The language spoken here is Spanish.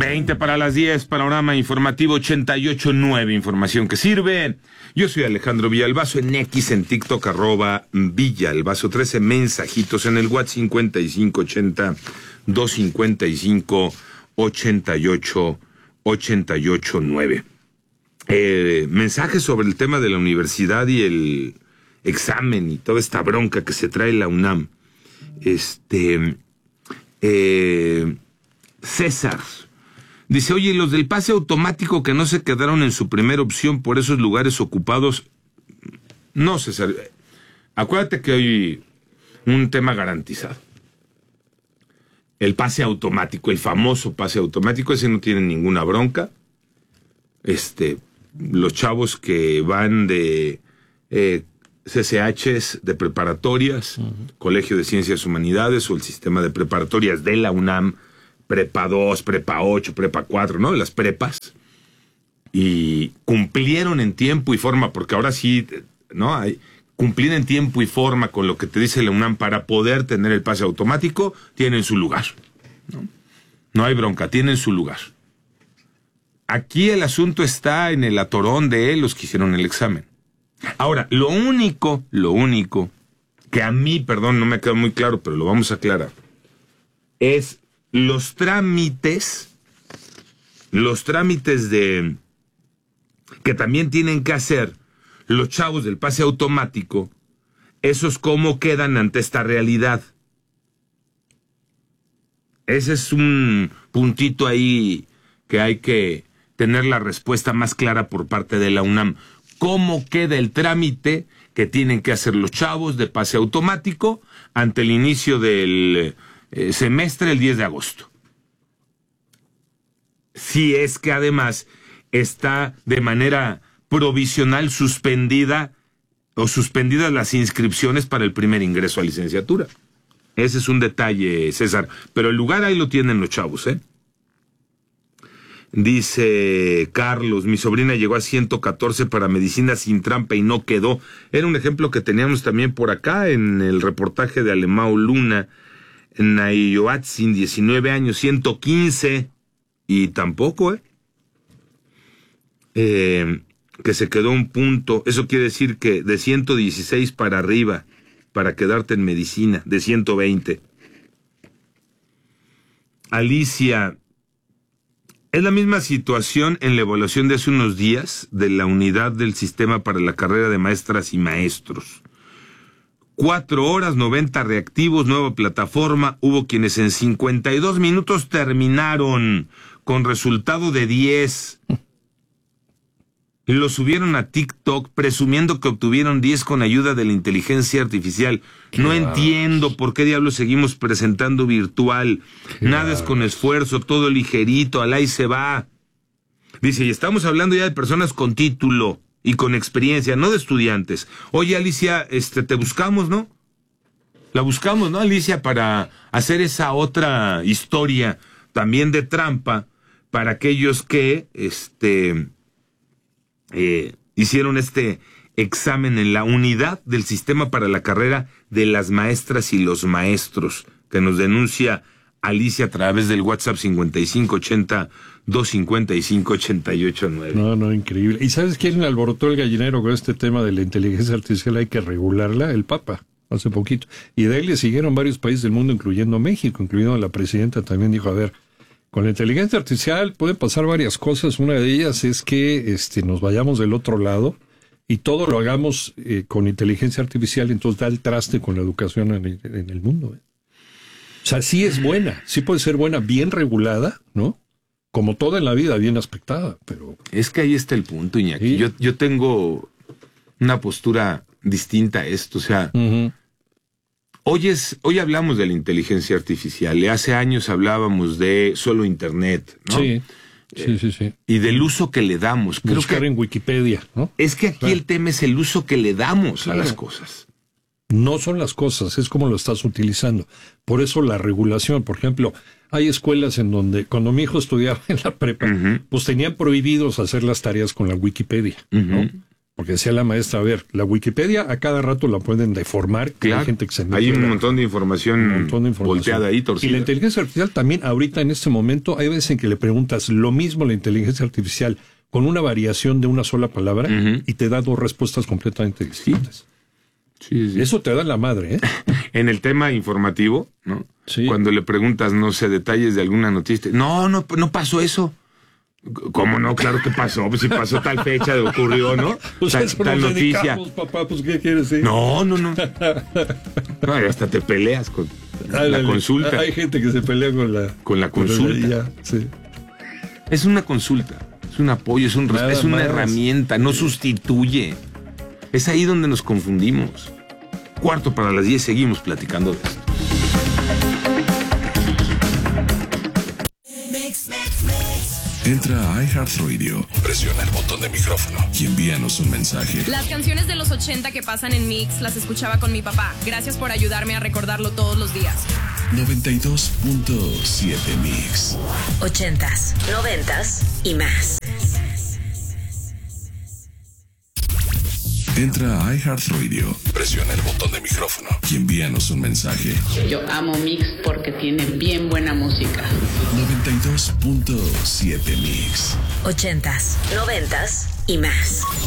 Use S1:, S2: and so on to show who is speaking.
S1: 20 para las 10, panorama informativo 88.9, información que sirve. Yo soy Alejandro Villalbazo, en X, en TikTok, @Villalbazo 13, mensajitos en el WhatsApp 5580-255-88-9. Mensajes sobre el tema de la universidad y el examen y toda esta bronca que se trae la UNAM. César dice, oye, los del pase automático que no se quedaron en su primera opción por esos lugares ocupados. No, César, acuérdate que hay un tema garantizado. El pase automático, el famoso pase automático, ese no tiene ninguna bronca. Los chavos que van de CCHs, de preparatorias, Colegio de Ciencias Humanidades o el sistema de preparatorias de la UNAM, Prepa 2, Prepa 8, Prepa 4, ¿no? Las prepas. Y cumplieron en tiempo y forma, porque ahora sí, ¿no? Cumplir en tiempo y forma con lo que te dice la UNAM para poder tener el pase automático, tienen su lugar, ¿no? No hay bronca, tienen su lugar. Aquí el asunto está en el atorón de los que hicieron el examen. Ahora, lo único que a mí, perdón, no me queda muy claro, pero lo vamos a aclarar, es los trámites de que también tienen que hacer los chavos del pase automático, esos cómo quedan ante esta realidad. Ese es un puntito ahí que hay que tener la respuesta más clara por parte de la UNAM. ¿Cómo queda el trámite que tienen que hacer los chavos de pase automático ante el inicio del semestre el 10 de agosto? Si es que además está de manera provisional suspendidas las inscripciones para el primer ingreso a licenciatura. Ese es un detalle, César. Pero el lugar ahí lo tienen los chavos, ¿eh? Dice Carlos, mi sobrina llegó a 114 para medicina sin trampa y no quedó. Era un ejemplo que teníamos también por acá en el reportaje de Alemão Luna. Nayoatzin, 19 años, 115 y tampoco, que se quedó un punto. Eso quiere decir que de 116 para arriba para quedarte en medicina, de 120. Alicia, es la misma situación en la evaluación de hace unos días de la unidad del sistema para la carrera de maestras y maestros. 4 horas, 90 reactivos, nueva plataforma. Hubo quienes en 52 minutos terminaron con resultado de 10. Lo subieron a TikTok presumiendo que obtuvieron 10 con ayuda de la inteligencia artificial. No entiendo por qué diablos seguimos presentando virtual. Nada es con esfuerzo, todo ligerito, al ahí se va. Dice, y estamos hablando ya de personas con título y con experiencia, no de estudiantes. Oye, Alicia, te buscamos, ¿no? La buscamos, ¿no, Alicia? Para hacer esa otra historia también de trampa para aquellos que, hicieron este examen en la unidad del sistema para la carrera de las maestras y los maestros, que nos denuncia Alicia a través del WhatsApp 5580-255-88-9.
S2: No, increíble. ¿Y sabes quién alborotó el gallinero con este tema de la inteligencia artificial? Hay que regularla, el Papa, hace poquito. Y de ahí le siguieron varios países del mundo, incluyendo México, incluyendo la presidenta también dijo, a ver, con la inteligencia artificial pueden pasar varias cosas. Una de ellas es que nos vayamos del otro lado y todo lo hagamos con inteligencia artificial, entonces da el traste con la educación en el mundo. O sea, sí es buena, sí puede ser buena, bien regulada, ¿no? Como toda en la vida, bien aspectada, pero...
S1: Es que ahí está el punto, Iñaki. ¿Sí? Yo tengo una postura distinta a esto, o sea... Hoy hablamos de la inteligencia artificial, hace años hablábamos de solo Internet, ¿no?
S2: Sí.
S1: Y del uso que le damos.
S2: Buscar en Wikipedia, ¿no?
S1: Es que aquí el tema es el uso que le damos a las cosas.
S2: No son las cosas, es como lo estás utilizando. Por eso la regulación, por ejemplo, hay escuelas en donde, cuando mi hijo estudiaba en la prepa, pues tenían prohibidos hacer las tareas con la Wikipedia, ¿no? Porque decía la maestra, a ver, la Wikipedia a cada rato la pueden deformar.
S1: Claro,
S2: hay gente que se
S1: hay un montón de información volteada ahí, torcida.
S2: Y la inteligencia artificial también, ahorita en este momento, hay veces en que le preguntas lo mismo a la inteligencia artificial con una variación de una sola palabra y te da dos respuestas completamente distintas. Sí. Eso te da la madre, ¿eh?
S1: En el tema informativo, ¿no?
S2: Sí.
S1: Cuando le preguntas, no sé, detalles de alguna noticia, no pasó eso. ¿Cómo no? Claro que pasó. Pues si pasó tal fecha, ocurrió, ¿no?
S2: Pues tal noticia. Papá, pues ¿qué quieres decir?
S1: No. No, hasta te peleas con la consulta.
S2: Hay gente que se pelea
S1: con la consulta.
S2: Sí.
S1: Es una consulta, es un apoyo, es una herramienta, no sustituye. Es ahí donde nos confundimos. 9:45, seguimos platicando de esto.
S3: Entra a iHeartRadio, presiona el botón de micrófono y envíanos un mensaje.
S4: Las canciones de los 80 que pasan en Mix las escuchaba con mi papá. Gracias por ayudarme a recordarlo todos los días.
S3: 92.7 Mix.
S5: 80s, 90s y más.
S3: Entra a iHeartRadio, presiona el botón de micrófono y envíanos un mensaje.
S6: Yo amo Mix porque tiene bien buena música.
S3: 92.7 Mix.
S5: 80s, 90s y más.